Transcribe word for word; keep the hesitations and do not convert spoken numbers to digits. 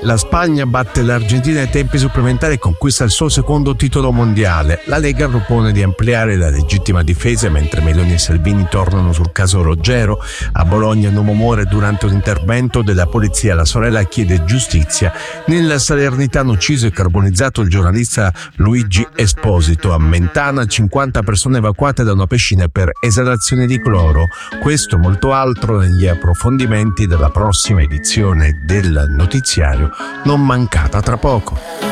La Spagna batte l'Argentina ai tempi supplementari e conquista il suo secondo titolo mondiale. La Lega propone di ampliare la legittima difesa mentre Meloni e Salvini tornano sul caso Roggero. A Bologna un uomo muore durante un intervento della polizia. La sorella chiede giustizia. Nel Salernitano ucciso e carbonizzato il giornalista Luigi Esposito. A Mentana cinquanta persone evacuate da una piscina per esalazione di cloro. Questo e molto altro negli approfondimenti della prossima edizione del notiziario, non mancata tra poco.